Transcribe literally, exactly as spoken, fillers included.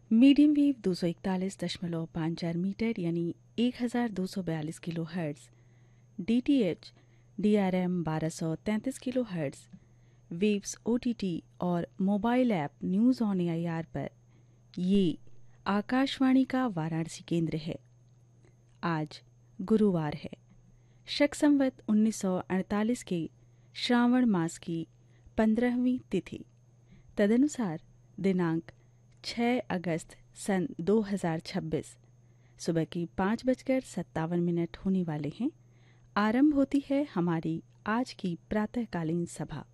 Medium wave दो सौ इकतालीस दशमलव पाँच चार मीटर यानी एक हज़ार दो सौ बयालीस kilo hertz, D T H D R M बारह सौ तैंतीस kilo hertz, waves O T T और mobile app news on A I R पर ये आकाशवाणी का वाराणसी केंद्र है। आज गुरुवार है, शक संवत उन्नीस सौ अड़तालीस के श्रावण मास की पंद्रहवीं तिथि, तदनुसार दिनांक छह अगस्त सन दो हज़ार छब्बीस। सुबह की पाँच बजकर सत्तावन मिनट होने वाले हैं। आरंभ होती है हमारी आज की प्रातःकालीन सभा।